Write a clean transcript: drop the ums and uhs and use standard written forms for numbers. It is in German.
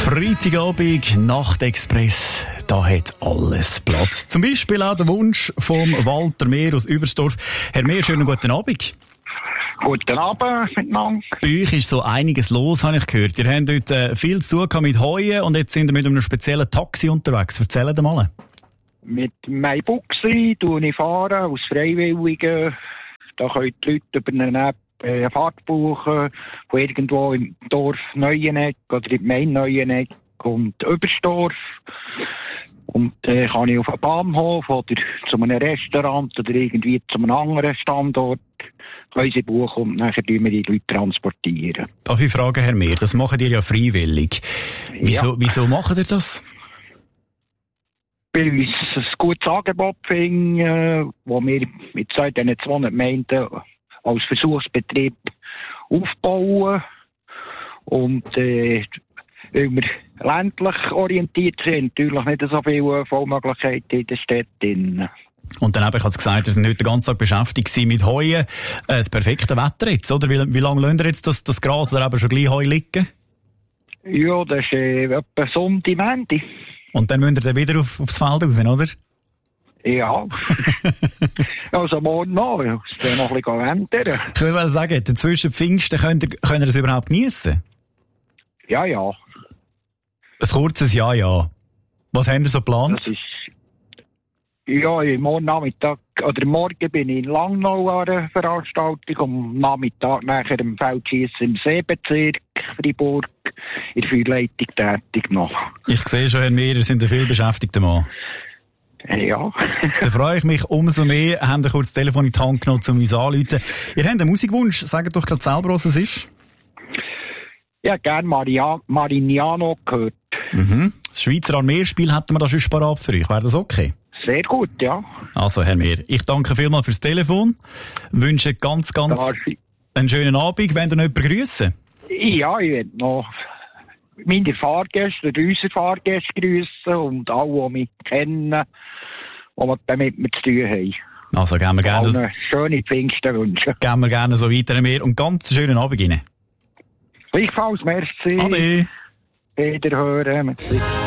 Freitagabend, Nachtexpress, da hat alles Platz. Zum Beispiel auch der Wunsch vom Walter Mehr aus Überstorf. Herr Mehr, schönen guten Abend. Guten Abend miteinander. Bei euch ist so einiges los, habe ich gehört. Ihr habt heute viel zu tun mit Heuen und jetzt sind wir mit einem speziellen Taxi unterwegs. Erzählt mal. Mit meinem Buchsi tue ich fahren aus Freiwilligen. Da können die Leute über eine App eine Fahrt buchen, von irgendwo im Dorf Neueneck oder im Main Neueneck und Überstorf. Und kann ich auf einen Bahnhof oder zu einem Restaurant oder irgendwie zu einem anderen Standort können sie buchen und nachher tun wir die Leute transportieren. Darf ich fragen, Herr Mehr, das macht ihr ja freiwillig. Wieso macht ihr das? Weil uns ein gutes Angebot finden, wo wir mit diesen 200 Gemeinden als Versuchsbetrieb aufbauen. Und weil wir ländlich orientiert sind, natürlich nicht so viele Vollmöglichkeiten in der Stadt. Und dann habe ich gesagt, wir sind heute den ganzen Tag beschäftigt mit Heuen. Das perfekte Wetter jetzt, oder? Wie lange lasst ihr jetzt das Gras oder eben schon gleich Heu liegen? Ja, das ist etwa Sonntag, Montag. Und dann müsst ihr dann wieder aufs Feld raus, oder? Ja. Also morgen noch. Es ist noch ein bisschen ändern. Ich will sagen, zwischen Pfingsten könnt ihr das überhaupt geniessen? Ja. Ein kurzes Ja. Was habt ihr so geplant? Morgen Nachmittag, oder morgen bin ich in Langnau an einer Veranstaltung, am Nachmittag nachher im Feldschiessen im Seebezirk Freiburg in der Feuerleitung tätig noch. Ich sehe schon, Herr Mehr, ihr seid ein viel beschäftigter Mann. Ja. Dann freue ich mich umso mehr. Habt ihr kurz das Telefon in die Hand genommen, um uns anzurufen. Ihr habt einen Musikwunsch. Sagt doch gerade selber, was es ist. Ich hätte gerne Marignano gehört. Mhm. Das Schweizer Armeespiel hätten wir da schon parat für euch. Wäre das okay? Sehr gut, ja. Also, Herr Mehr, ich danke vielmals fürs Telefon. Wünsche ganz einen schönen Abend. Wollt ihr noch jemanden grüssen? Ja, ich will noch meine Fahrgäste oder unsere Fahrgäste grüssen und alle, die mich kennen, die mit mir zu tun haben. Also, geben wir gerne eine schöne Pfingsten wünschen. Geben wir gerne so weiter, Herr Mehr, und ganz schönen Abend Ihnen. Gleichfalls, merci. Ade. Wiederhören, merci.